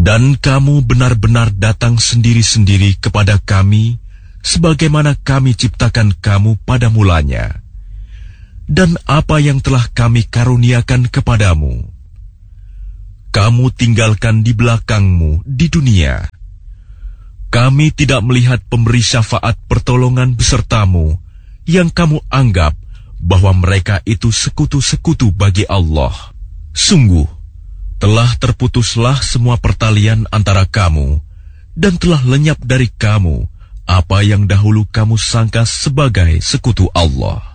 Dan kamu benar-benar datang sendiri-sendiri kepada kami, sebagaimana kami ciptakan kamu pada mulanya. Dan apa yang telah kami karuniakan kepadamu, kamu tinggalkan di belakangmu di dunia. Kami tidak melihat pemberi syafaat pertolongan besertamu, yang kamu anggap bahwa mereka itu sekutu-sekutu bagi Allah. Sungguh, telah terputuslah semua pertalian antara kamu, dan telah lenyap dari kamu apa yang dahulu kamu sangka sebagai sekutu Allah.